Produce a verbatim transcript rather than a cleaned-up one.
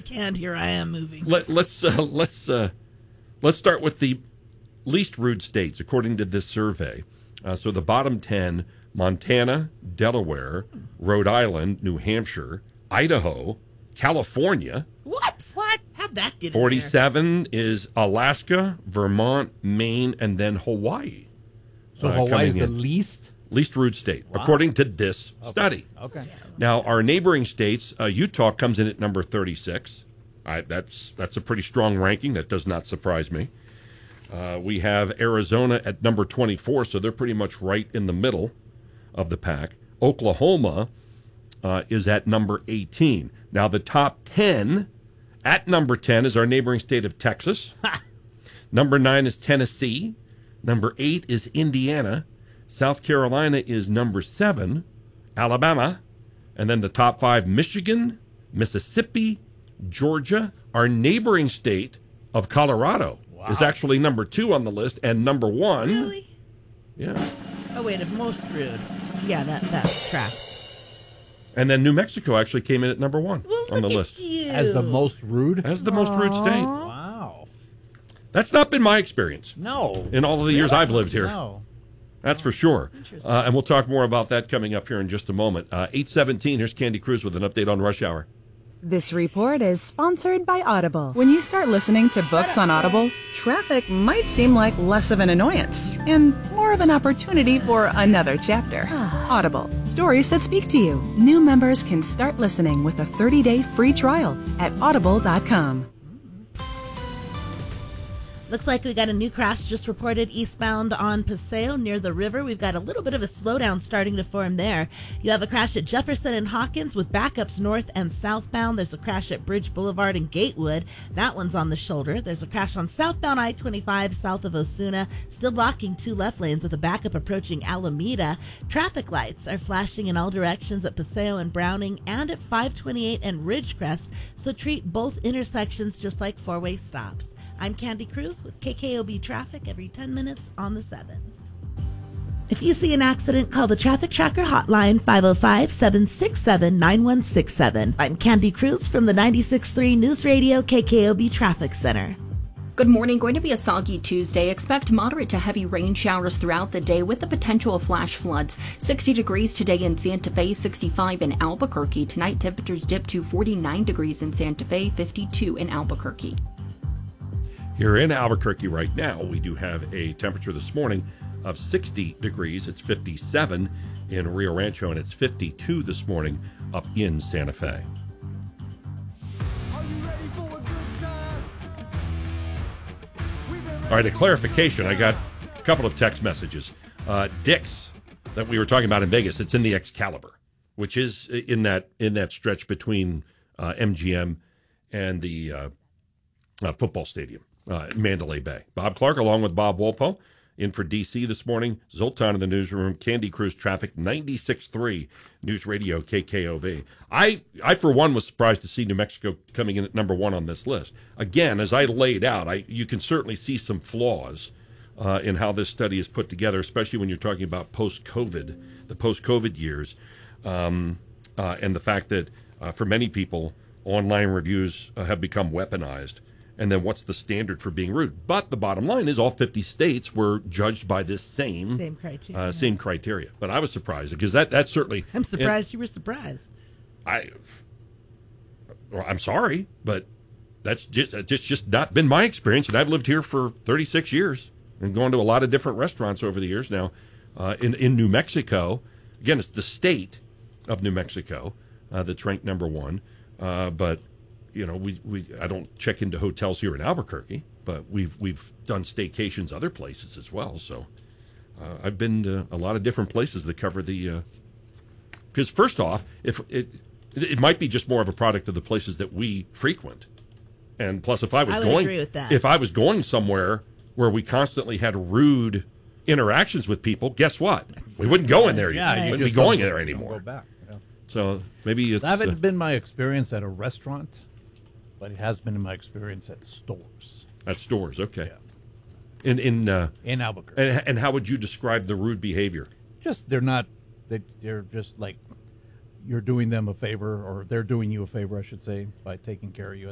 canned, here I am moving. Let, let's uh, let's uh, let's start with the least rude states according to this survey. Uh, so the bottom ten: Montana, Delaware, Rhode Island, New Hampshire, Idaho, California. What? What? How'd that get in forty-seven is Alaska, Vermont, Maine, and then Hawaii. So uh, Hawaii is the in. least? Least rude state, Wow. according to this Okay. study. Okay. Now, our neighboring states, uh, Utah comes in at number thirty-six. I, that's that's a pretty strong ranking. That does not surprise me. Uh, we have Arizona at number twenty-four, so they're pretty much right in the middle of the pack. Oklahoma uh, is at number eighteen. Now, the top ten, at number ten is our neighboring state of Texas. Number nine is Tennessee. Number eight is Indiana. South Carolina is number seven. Alabama. And then the top five, Michigan, Mississippi, Georgia. Our neighboring state of Colorado Wow. is actually number two on the list, and number one. Really? Yeah. Oh, wait, if most rude. Yeah, that, that tracks. And then New Mexico actually came in at number one Well, on the look list. at you. As the most rude? As the most rude state. Wow. That's not been my experience No. in all of the years I've lived here. No. That's for sure. Uh, and we'll talk more about that coming up here in just a moment. Uh, eight seventeen, here's Candy Cruz with an update on Rush Hour. This report is sponsored by Audible. When you start listening to books on Audible, traffic might seem like less of an annoyance and more of an opportunity for another chapter. Audible, stories that speak to you. New members can start listening with a thirty-day free trial at audible dot com. Looks like we got a new crash just reported eastbound on Paseo near the river. We've got a little bit of a slowdown starting to form there. You have a crash at Jefferson and Hawkins with backups north and southbound. There's a crash at Bridge Boulevard and Gatewood. That one's on the shoulder. There's a crash on southbound I twenty-five south of Osuna, still blocking two left lanes with a backup approaching Alameda. Traffic lights are flashing in all directions at Paseo and Browning and at five twenty-eight and Ridgecrest, so treat both intersections just like four-way stops. I'm Candy Cruz with K K O B Traffic every ten minutes on the sevens. If you see an accident, call the Traffic Tracker hotline five oh five, seven six seven, nine one six seven. I'm Candy Cruz from the ninety-six point three News Radio K K O B Traffic Center. Good morning. Going to be a soggy Tuesday. Expect moderate to heavy rain showers throughout the day with the potential of flash floods. sixty degrees today in Santa Fe, sixty-five in Albuquerque. Tonight, temperatures dip to forty-nine degrees in Santa Fe, fifty-two in Albuquerque. Here in Albuquerque right now, we do have a temperature this morning of sixty degrees. It's fifty-seven in Rio Rancho, and it's fifty-two this morning up in Santa Fe. All right, a clarification. I got a couple of text messages. Uh, Dick's that we were talking about in Vegas, it's in the Excalibur, which is in that in that stretch between uh, M G M and the uh, uh, football stadium. Uh, Mandalay Bay. Bob Clark, along with Bob Wolpo, in for D C this morning. Zoltan in the newsroom. Candy Cruz Traffic, ninety-six point three News Radio K K O V. I, I, for one, was surprised to see New Mexico coming in at number one on this list. Again, as I laid out, I you can certainly see some flaws uh, in how this study is put together, especially when you're talking about post-COVID, the post-COVID years, um, uh, and the fact that uh, for many people, online reviews uh, have become weaponized. And then what's the standard for being rude? But the bottom line is all fifty states were judged by this same Same criteria. Uh, same criteria. But I was surprised because that, that certainly... I'm surprised you were surprised. I, well, I'm sorry, but that's just, it's just not been my experience. And I've lived here for thirty-six years and gone to a lot of different restaurants over the years now. Uh, in, in New Mexico, again, it's the state of New Mexico uh, that's ranked number one. Uh, but... You know, we, we I don't check into hotels here in Albuquerque, but we've we've done staycations other places as well. So uh, I've been to a lot of different places that cover the. Because uh, first off, if it it might be just more of a product of the places that we frequent, and plus, if I was I would going, agree with that. if I was going somewhere where we constantly had rude interactions with people, guess what? That's we wouldn't go in there. Yeah, we you wouldn't just be going don't- there don't anymore. Go back. Yeah. So maybe it's. That hasn't uh, been my experience at a restaurant, but it has been my experience at stores. At stores, okay. Yeah. In in uh, In Albuquerque. and, and how would you describe the rude behavior? Just they're not. They, they're just like you're doing them a favor, or they're doing you a favor, I should say, by taking care of you